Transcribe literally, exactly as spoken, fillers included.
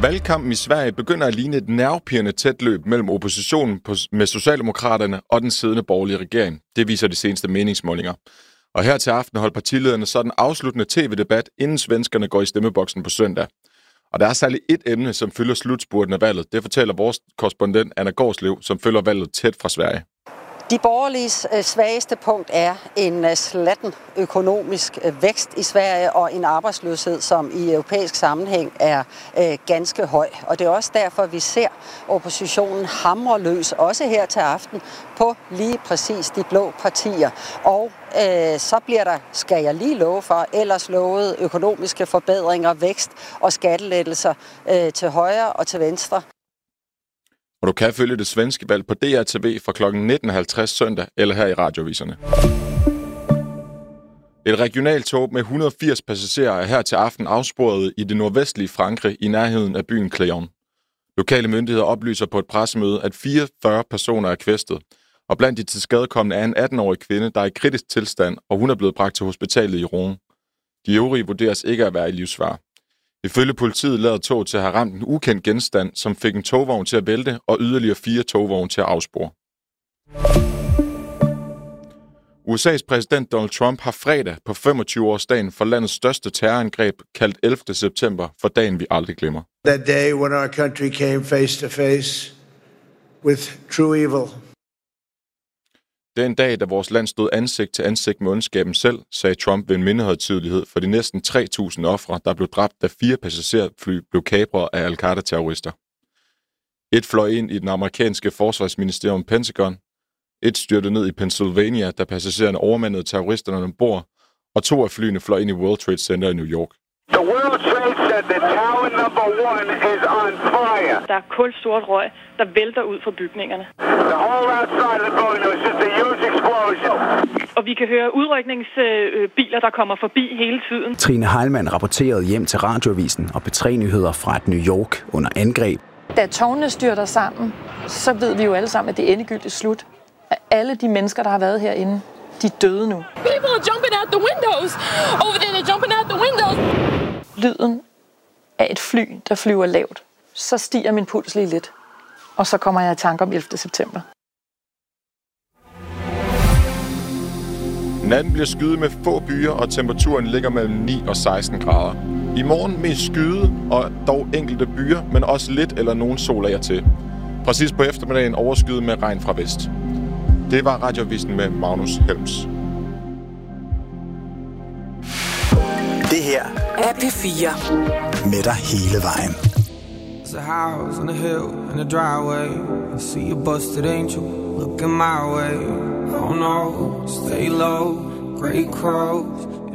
Valgkampen i Sverige begynder at ligne et nervepirrende tæt løb mellem oppositionen på, med Socialdemokraterne og den siddende borgerlige regering. Det viser de seneste meningsmålinger. Og her til aften holdt partilederne så den afsluttende tv-debat, inden svenskerne går i stemmeboksen på søndag. Og der er særligt et emne, som fylder slutspurten af valget. Det fortæller vores korrespondent Anna Gårdslev, som følger valget tæt fra Sverige. De borgerliges svageste punkt er en slatten økonomisk vækst i Sverige og en arbejdsløshed, som i europæisk sammenhæng er øh, ganske høj. Og det er også derfor, vi ser oppositionen hamre løs, også her til aften, på lige præcis de blå partier. Og øh, så bliver der, skal jeg lige love for, ellers lovet økonomiske forbedringer, vækst og skattelettelser øh, til højre og til venstre. Og du kan følge det svenske valg på D R T V fra klokken nitten halvtreds søndag eller her i radioviserne. Et regionalt tog med et hundrede og firs passagerer er her til aften afsporet i det nordvestlige Frankrig i nærheden af byen Clermont. Lokale myndigheder oplyser på et pressemøde, at fireogfyrre personer er kvæstet, og blandt de tilskadekomne er en atten-årig kvinde, der er i kritisk tilstand, og hun er blevet bragt til hospitalet i Rouen. De øvrige vurderes ikke at være i livsfare. Ifølge politiet lader toget til at have ramt en ukendt genstand, som fik en togvogn til at vælte og yderligere fire togvogne til at afspore. U S A's præsident Donald Trump har fredag på femogtyve-årsdagen for landets største terrorangreb kaldt ellevte september for dagen, vi aldrig glemmer. That day when our country came face to face with true evil. Den dag, da vores land stod ansigt til ansigt med ondskaben selv, sagde Trump ved en mindehøjtidelighed for de næsten tre tusind ofre, der blev dræbt, da fire passagerfly blev kapret af al-Qaida-terrorister. Et fløj ind i den amerikanske forsvarsministerium Pentagon, et styrtede ned i Pennsylvania, da passagererne overmandede terroristerne ombord, og to af flyene fløj ind i World Trade Center i New York. The World Trade Center, tower number one is on fire. Der er kulsort røg, der vælter ud fra bygningerne. The whole outside of the building was just a huge explosion. Og vi kan høre udrykningsbiler, der kommer forbi hele tiden. Trine Heilmann rapporterede hjem til Radioavisen og P tre Nyheder fra et New York under angreb. Da tårnene styrter sammen, så ved vi jo alle sammen, at det er endegyldigt slut. At alle de mennesker, der har været herinde, de er døde nu. People are jumping out the windows. Over there, they're jumping out the windows. Lyden af et fly, der flyver lavt. Så stiger min puls lige lidt. Og så kommer jeg i tanke om ellevte september. Natten bliver skyet med få byer, og temperaturen ligger mellem ni og seksten grader. I morgen mest skyde, og dog enkelte byer, men også lidt eller nogen sol af til. Præcis på eftermiddagen overskyet med regn fra vest. Det var Radioavisen med Magnus Helms. Det her er P fire. Med dig hele vejen. There's a house on a hill in a driveway. I see a busted angel looking my way. Oh no, stay low, great crows.